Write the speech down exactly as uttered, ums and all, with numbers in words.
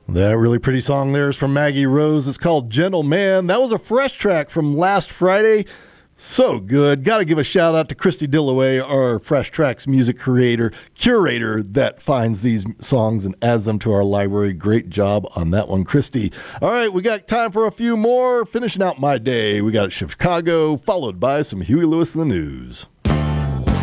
That really pretty song there is from Maggie Rose. It's called Gentleman. That was a fresh track from last Friday. So good. Got to give a shout out to Christy Dillaway, our Fresh Tracks music creator, curator that finds these songs and adds them to our library. Great job on that one, Christy. All right, we got time for a few more. Finishing out my day, we got Chicago, followed by some Huey Lewis in the news.